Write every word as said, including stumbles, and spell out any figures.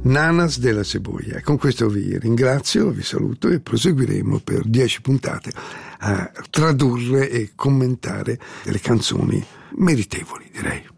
Nanas della Seboia. Con questo vi ringrazio, vi saluto e proseguiremo per dieci puntate a tradurre e commentare delle canzoni meritevoli, direi.